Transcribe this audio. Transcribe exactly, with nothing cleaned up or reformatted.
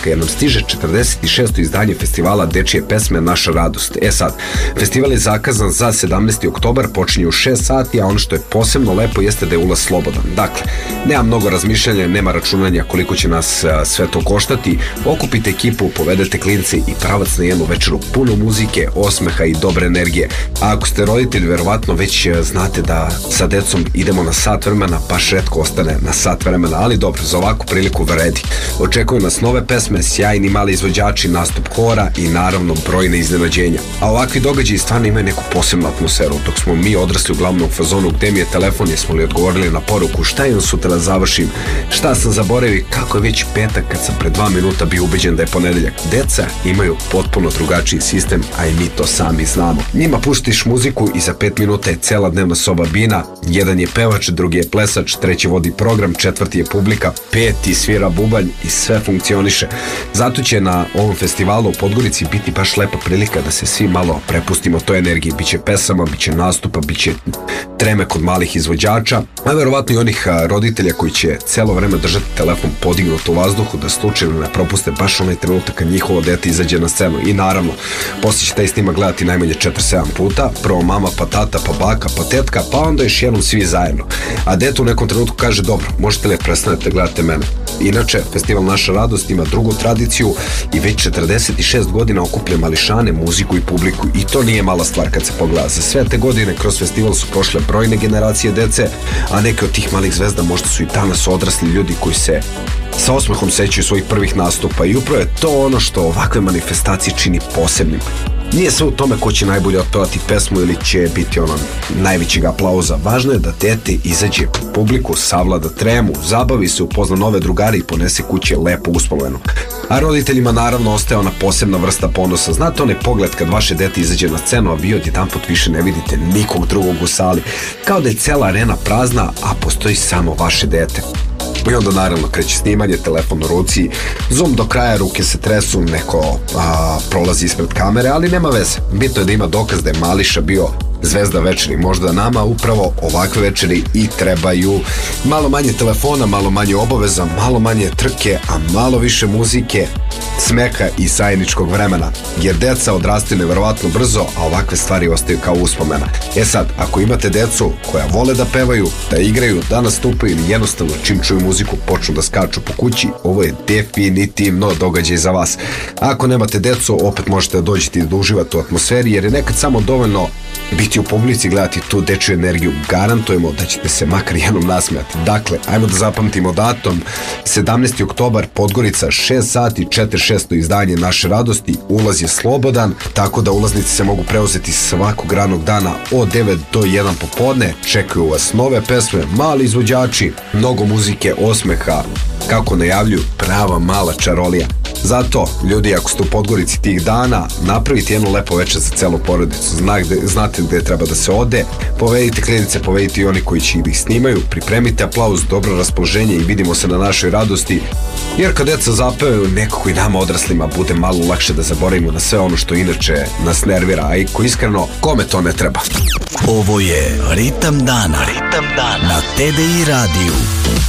praznika jer nam stiže četrdeset šesto izdanje festivala Dečije pesme Naša radost. E sad, festival je zakazan za sedamnaesti oktobar, počinje u šest sati, a ono što je posebno lepo jeste da je ulaz slobodan. Dakle, nema mnogo razmišljanja, nema računanja koliko će nas a, sve to koštati. Okupite ekipu, povedete klince i pravac na jednu večeru puno muzike, osmeha i dobre energije. A ako ste roditelj, verovatno već znate da sa decom idemo na sat vremena, baš retko ostane na sat vremena, ali dobro, za ovakvu priliku vredi. Očekuju nas nove pesme, sjajni mali izvođači, nastup hora i naravno brojne iznenađenja. A ovakvi događaji stvarno imaju neku posebnu atmosferu. Dok smo mi odrasli u glavnom fazonu gde mi je telefon, jesmo li odgovorili na poruku, šta imam sutra da završim, šta sam zaboravio, kako je već petak kad sam pre dva minuta bio ubeđen da je ponedeljak. Deca imaju potpuno drugačiji sistem, a i mi to sami znamo. Njima puštiš muziku i za pet minuta je cela dnevna soba bina, jedan je pevač, drugi je plesač, treći vodi program, četvrti je publika, peti svira bubanj i sve funkcioniše. Zato će na ovom festivalu u Podgorici biti baš lepa prilika da se svi malo prepustimo toj energiji. Biće pesama, biće nastupa, biće treme kod malih izvođača, a verovatno i onih roditelja koji će celo vreme držati telefon podignut u vazduhu da slučajno ne propuste baš onaj trenutak kad njihovo dete izađe na scenu. I naravno, poslije će taj snimak gledati najmanje četiri sedam puta, prvo mama, pa tata, pa baka, pa tetka, pa onda još jednom svi zajedno. A dete u nekom trenutku kaže, dobro, možete li prestanete gledate mene. Inače, festival Naša radost ima drugu tradiciju i već četrdeset šest godina okuplja mališane, muziku i publiku, i to nije mala stvar kad se pogleda. Za sve te godine kroz festival su prošle brojne generacije dece, a neke od tih malih zvezda možda su i danas odrasli ljudi koji se sa osmehom sećaju svojih prvih nastupa, i upravo je to ono što ovakve manifestacije čini posebnim. Nije sve u tome ko će najbolje otpevati pesmu ili će biti ono najvećeg aplauza. Važno je da dete izađe u publiku, savlada tremu, zabavi se, upozna nove drugare i ponese kuće lepo uspomenu. A roditeljima naravno ostaje ona posebna vrsta ponosa. Znate onaj pogled kad vaše dete izađe na scenu, a vi odjedanput više ne vidite nikog drugog u sali. Kao da je cela arena prazna, a postoji samo vaše dete. I onda naravno kreće snimanje, telefon u ruci, zoom do kraja, ruke se tresu, neko a, prolazi ispred kamere, ali nema veze. Bitno je da ima dokaz da je Mališa bio zvezda večeri. Možda nama upravo ovakve večeri i trebaju. Malo manje telefona, malo manje obaveza, malo manje trke, a malo više muzike, smeha i zajedničkog vremena. Jer deca odrastaju neverovatno brzo, a ovakve stvari ostaju kao uspomena. E sad, ako imate decu koja vole da pevaju, da igraju, da nastupaju ili jednostavno čim čuju muziku počnu da skaču po kući, ovo je definitivno događaj za vas. Ako nemate decu, opet možete da dođete i da uživate u atmosferi, jer je nekad samo dovoljno biti u publici, gledati tu dečju energiju. Garantujemo da ćete se makar jednom nasmijati. Dakle, ajmo da zapamtimo datum, sedamnaesti oktobar, Podgorica, šest sati, četiri šesto izdanje Naše radosti, ulaz je slobodan, tako da ulaznice se mogu preuzeti svakog radnog dana od devet do jedan popodne. Čekaju vas nove pesme, mali izvođači, mnogo muzike, osmeha, kako najavljuju, prava mala čarolija. Zato, ljudi, ako ste u Podgorici tih dana, napravite jednu lepo večer za celu porodicu. Zna gde, znate gde treba da se ode, povedite klinice, povedite i oni koji će ih snimaju, pripremite aplauz, dobro raspoloženje i vidimo se na Našoj radosti. Jer kad deca zapevaju, nekako i nama odraslima bude malo lakše da zaboravimo na sve ono što inače nas nervira, a i ko iskreno, kome to ne treba. Ovo je Ritam dana, Ritam dana na T D I radiju.